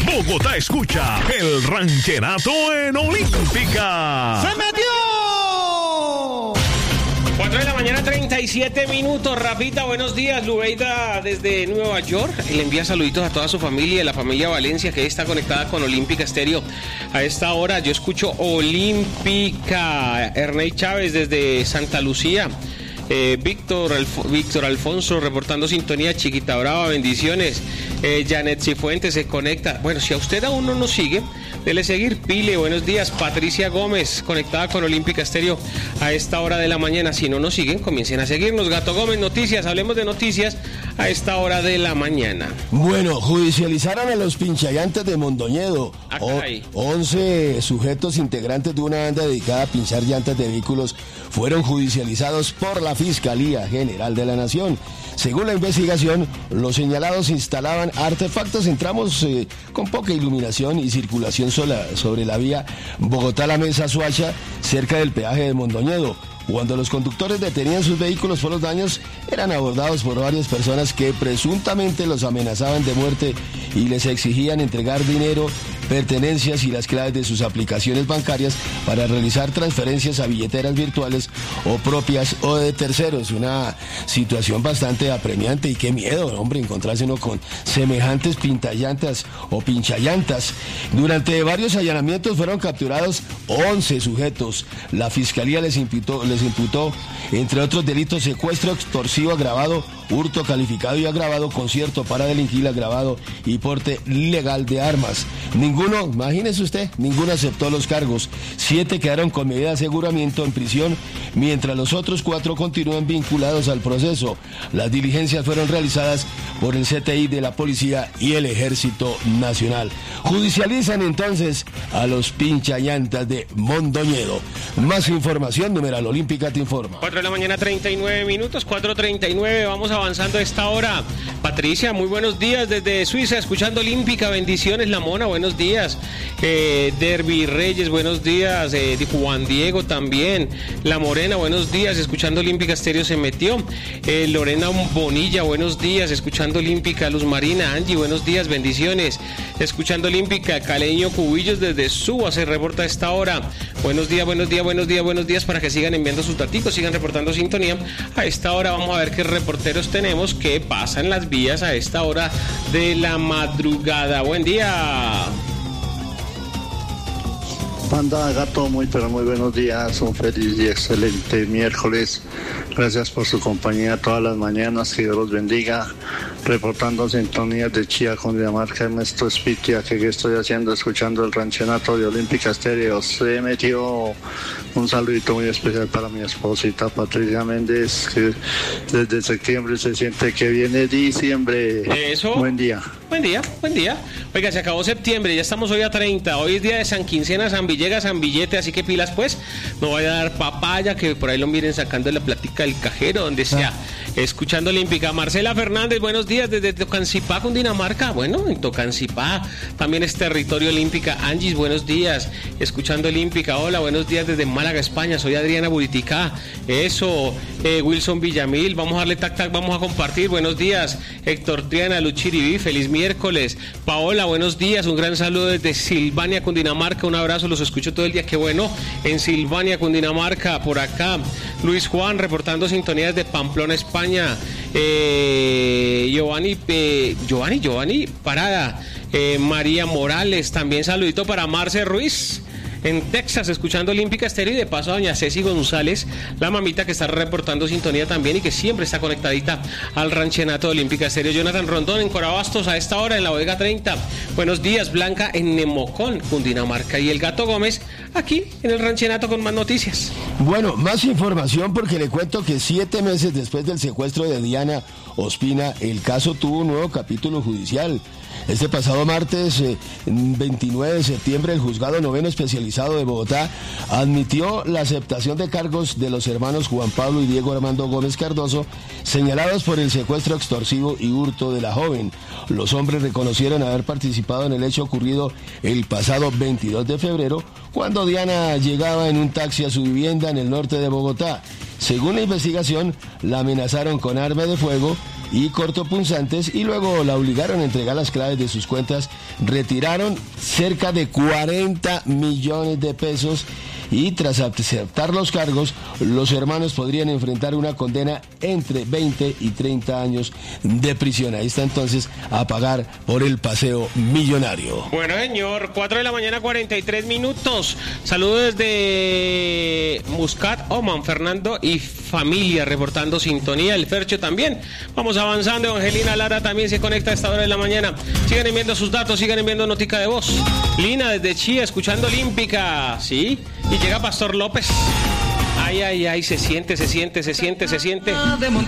Bogotá escucha el ranchenato en Olímpica. ¡Se metió! 4 de la mañana, 37 minutos. Rafita, buenos días. Lubeida desde Nueva York. Le envía saluditos a toda su familia, la familia Valencia, que está conectada con Olímpica Estéreo. A esta hora yo escucho Olímpica. Ernei Chávez desde Santa Lucía. Víctor Alfonso reportando sintonía. Chiquita Brava, bendiciones. Janet Cifuentes se conecta. Bueno, si a usted aún no nos sigue, dele seguir. Pile, buenos días. Patricia Gómez conectada con Olímpica Estéreo a esta hora de la mañana. Si no nos siguen, comiencen a seguirnos. Gato Gómez, noticias. Hablemos de noticias a esta hora de la mañana. Bueno, judicializaron a los pinchallantes de Mondoñedo. 11 sujetos integrantes de una banda dedicada a pinchar llantas de vehículos fueron judicializados por la Fiscalía General de la Nación. Según la investigación, los señalados instalaban artefactos en tramos con poca iluminación y circulación sobre la vía Bogotá-La Mesa-Soacha, cerca del peaje de Mondoñedo. Cuando los conductores detenían sus vehículos por los daños, eran abordados por varias personas que presuntamente los amenazaban de muerte y les exigían entregar dinero, pertenencias y las claves de sus aplicaciones bancarias para realizar transferencias a billeteras virtuales o propias o de terceros. Una situación bastante apremiante y qué miedo, hombre, encontrarse uno con semejantes pintallantas o pinchallantas. Durante varios allanamientos fueron capturados 11 sujetos. La Fiscalía les imputó, entre otros delitos, secuestro extorsivo agravado, hurto calificado y agravado, concierto para delinquir agravado y porte ilegal de armas. Ninguno, imagínese usted, ninguno aceptó los cargos. 7 quedaron con medida de aseguramiento en prisión, mientras los otros 4 continúan vinculados al proceso. Las diligencias fueron realizadas por el CTI de la Policía y el Ejército Nacional. Judicializan entonces a los pinchallantas de Mondoñedo. Más información, numeral Olímpica te informa. 4 de la mañana, 39 minutos, 4:39, vamos avanzando a esta hora. Patricia, muy buenos días desde Suiza, escuchando Olímpica, bendiciones. La Mona, buenos días. Derby Reyes, buenos días. Juan Diego también. La Morena, buenos días, escuchando Olímpica Estéreo se metió. Lorena Bonilla, buenos días, escuchando Olímpica. Luz Marina, Angie, buenos días, bendiciones, escuchando Olímpica. Caleño Cubillos desde Suba se reporta a esta hora. Buenos días, buenos días, buenos días, buenos días, para que sigan enviando sus daticos, sigan reportando sintonía. A esta hora vamos a ver qué reporteros tenemos que pasan las vías a esta hora de la madrugada. Buen día. Banda Gato, muy buenos días, un feliz y excelente miércoles. Gracias por su compañía todas las mañanas, que Dios los bendiga. Reportando sintonías de Chía, Cundinamarca, Ernesto Espitia, que estoy haciendo, escuchando el ranchenato de Olímpica Estéreo. Se metió un saludito muy especial para mi esposita Patricia Méndez, que desde septiembre se siente que viene diciembre. Eso. Buen día. Buen día, buen día. Oiga, se acabó septiembre, ya estamos hoy a 30. Hoy es día de San Quincena, San Villegas, San Billete, así que pilas pues. No vaya a dar papaya, que por ahí lo miren sacando la platica del cajero, donde sea. Escuchando Olímpica. Marcela Fernández, buenos días desde Tocancipá, Cundinamarca. Bueno, en Tocancipá también es territorio Olímpica. Angis, buenos días, escuchando Olímpica. Hola, buenos días desde Málaga, España. Soy Adriana Buritica. Eso, Wilson Villamil, vamos a darle tac, vamos a compartir. Buenos días, Héctor Triana, Luchiriví, feliz miércoles. Paola, buenos días, un gran saludo desde Silvania, Cundinamarca. Un abrazo, los escucho todo el día. Qué bueno, en Silvania, Cundinamarca, por acá. Luis Juan, reportando sintonías de Pamplona, España. Giovanni Parada. María Morales, también saludito para Marce Ruiz en Texas, escuchando Olímpica Estéreo, y de paso a doña Ceci González, la mamita que está reportando sintonía también y que siempre está conectadita al ranchenato de Olímpica Estéreo. Jonathan Rondón en Corabastos a esta hora en la bodega 30. Buenos días, Blanca en Nemocón, Cundinamarca, y el Gato Gómez aquí en el ranchenato con más noticias. Bueno, más información, porque le cuento que 7 meses después del secuestro de Diana Ospina, el caso tuvo un nuevo capítulo judicial. Este pasado martes 29 de septiembre, el Juzgado Noveno Especializado de Bogotá admitió la aceptación de cargos de los hermanos Juan Pablo y Diego Armando Gómez Cardoso, señalados por el secuestro extorsivo y hurto de la joven. Los hombres reconocieron haber participado en el hecho ocurrido el pasado 22 de febrero, cuando Diana llegaba en un taxi a su vivienda en el norte de Bogotá. Según la investigación, la amenazaron con arma de fuego, y cortopunzantes y luego la obligaron a entregar las claves de sus cuentas. Retiraron cerca de 40 millones de pesos y tras aceptar los cargos, los hermanos podrían enfrentar una condena entre 20 y 30 años de prisión. Ahí está entonces a pagar por el paseo millonario. Bueno, señor, 4 de la mañana, 43 minutos. Saludos desde Muscat, Oman, Fernando y familia reportando sintonía. El Fercho también. Vamos avanzando. Angelina Lara también se conecta a esta hora de la mañana. Sigan enviando sus datos, sigan enviando notica de voz. Lina desde Chía, escuchando Olímpica. Sí. Y llega Pastor López. Ay, ay, ay, se siente.